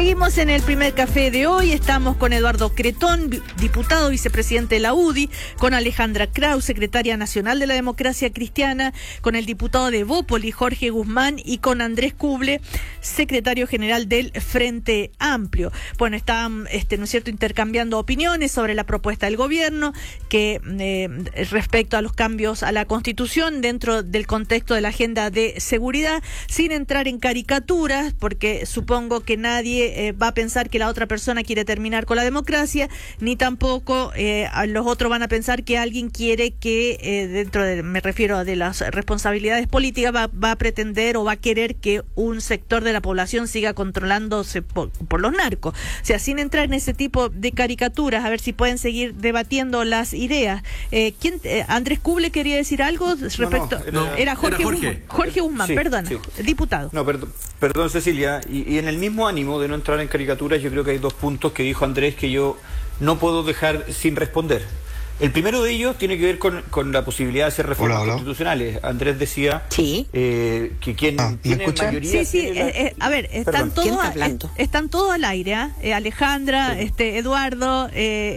Seguimos en el primer café de hoy. Estamos con Eduardo Cretón, diputado, vicepresidente de la UDI, con Alejandra Kraus, secretaria nacional de la Democracia Cristiana, con el diputado de Evópoli, Jorge Guzmán, y con Andrés Kuble, secretario general del Frente Amplio. Bueno, están, ¿no es cierto?, intercambiando opiniones sobre la propuesta del gobierno que respecto a los cambios a la Constitución dentro del contexto de la agenda de seguridad, sin entrar en caricaturas, porque supongo que nadie va a pensar que la otra persona quiere terminar con la democracia, ni tampoco los otros van a pensar que alguien quiere que dentro de, me refiero de las responsabilidades políticas, va a pretender o va a querer que un sector de la población siga controlándose por los narcos. O sea, sin entrar en ese tipo de caricaturas, a ver si pueden seguir debatiendo las ideas. Andrés Kuble quería decir algo respecto. Era Jorge Guzmán, sí, perdona, sí. Diputado. No, perdón, Cecilia, y en el mismo ánimo de no entrar en caricaturas, yo creo que hay dos puntos que dijo Andrés que yo no puedo dejar sin responder. El primero de ellos tiene que ver con la posibilidad de hacer reformas constitucionales. Andrés decía que quien tiene mayoría... Sí, a ver, están todos al aire, Alejandra, Eduardo,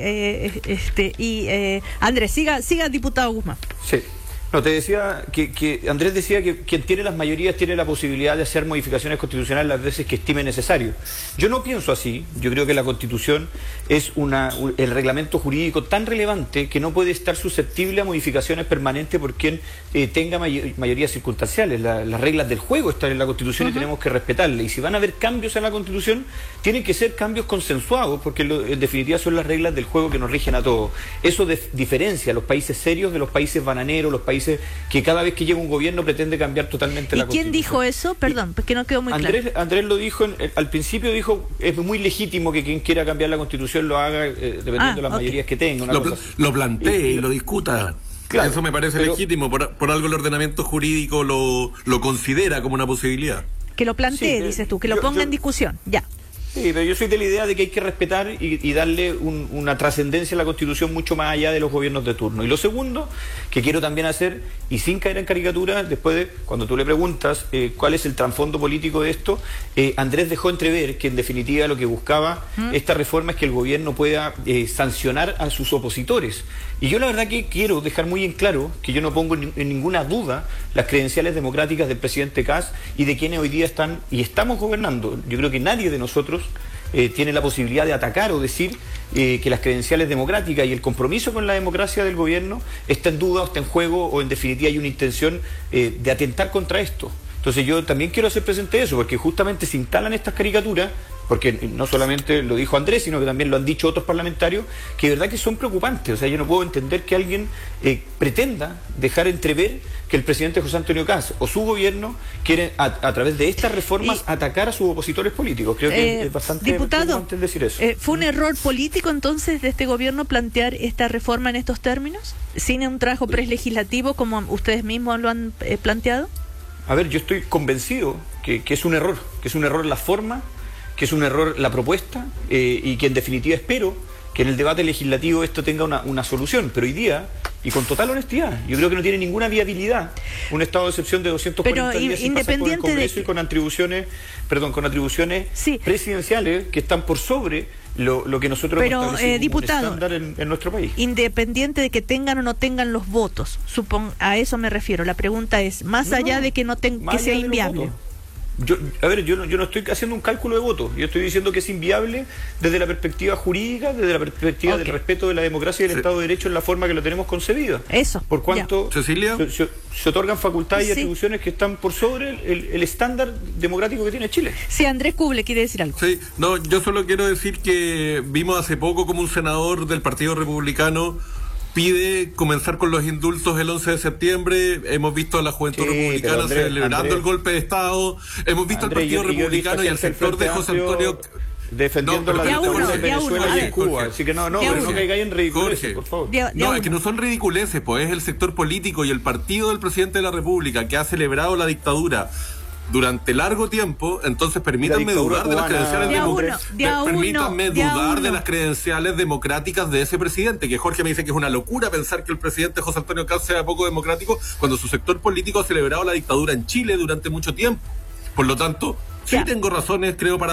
y Andrés, siga diputado Guzmán. Sí. No, te decía que Andrés decía que quien tiene las mayorías tiene la posibilidad de hacer modificaciones constitucionales las veces que estime necesario. Yo no pienso así. Yo creo que la Constitución es el reglamento jurídico tan relevante que no puede estar susceptible a modificaciones permanentes por quien tenga mayorías circunstanciales. Las reglas del juego están en la Constitución y tenemos que respetarlas. Y si van a haber cambios en la Constitución, tienen que ser cambios consensuados, porque en definitiva son las reglas del juego que nos rigen a todos. Eso diferencia a los países serios de los países bananeros, los países que cada vez que llega un gobierno pretende cambiar totalmente la Constitución. ¿Y quién dijo eso? Perdón, porque no quedó muy claro. Andrés lo dijo, al principio dijo, es muy legítimo que quien quiera cambiar la Constitución lo haga dependiendo de las mayorías que tenga. Lo plantee y lo discuta. Claro, eso me parece legítimo, por algo el ordenamiento jurídico lo considera como una posibilidad. Que lo plantee, dices tú, que lo ponga en discusión, ya. Sí, pero yo soy de la idea de que hay que respetar y darle una trascendencia a la Constitución mucho más allá de los gobiernos de turno. Y lo segundo, que quiero también hacer, y sin caer en caricatura, después de cuando tú le preguntas cuál es el trasfondo político de esto, Andrés dejó entrever que en definitiva lo que buscaba esta reforma es que el gobierno pueda sancionar a sus opositores. Y yo la verdad que quiero dejar muy en claro que yo no pongo en ninguna duda las credenciales democráticas del presidente Kast y de quienes hoy día están y estamos gobernando. Yo creo que nadie de nosotros tiene la posibilidad de atacar o decir que las credenciales democráticas y el compromiso con la democracia del gobierno está en duda o está en juego o en definitiva hay una intención de atentar contra esto. Entonces yo también quiero hacer presente eso, porque justamente se instalan estas caricaturas, porque no solamente lo dijo Andrés, sino que también lo han dicho otros parlamentarios, que de verdad que son preocupantes. O sea, yo no puedo entender que alguien pretenda dejar entrever que el presidente José Antonio Kast o su gobierno quieren, a través de estas reformas, atacar a sus opositores políticos. Creo que es bastante preocupante decir eso. ¿Fue un error político entonces de este gobierno plantear esta reforma en estos términos? ¿Sin un trabajo prelegislativo como ustedes mismos lo han planteado? A ver, yo estoy convencido que es un error, la forma, que es un error la propuesta, y que en definitiva espero que en el debate legislativo esto tenga una solución. Pero hoy día, y con total honestidad, yo creo que no tiene ninguna viabilidad un estado de excepción de 240 días sin pasar por el Congreso y con atribuciones presidenciales que están por sobre lo que nosotros hemos establecido diputado, como un estándar en nuestro país. Independiente de que tengan o no tengan los votos, a eso me refiero. La pregunta es, más allá de que que sea inviable. Yo no estoy haciendo un cálculo de votos. Yo estoy diciendo que es inviable desde la perspectiva jurídica, desde la perspectiva del respeto de la democracia y del Estado de Derecho en la forma que lo tenemos concebida. Eso. Por cuanto se otorgan facultades y atribuciones que están por sobre el estándar democrático que tiene Chile. Sí, Andrés Kuble quiere decir algo. Sí, no, yo solo quiero decir que vimos hace poco como un senador del Partido Republicano pide comenzar con los indultos el 11 de septiembre. Hemos visto a la juventud republicana celebrando el golpe de Estado. Hemos visto al Partido Republicano y al sector de José Antonio defendiendo la dictadura de Venezuela y en Cuba. Así que no caigáis en ridiculeces, por favor. No, es que no son ridiculeces, pues es el sector político y el partido del presidente de la República que ha celebrado la dictadura durante largo tiempo. Entonces permítanme dudar de las credenciales de las credenciales democráticas de ese presidente, que Jorge me dice que es una locura pensar que el presidente José Antonio Kast sea poco democrático cuando su sector político ha celebrado la dictadura en Chile durante mucho tiempo. Por lo tanto, sí tengo razones, creo, para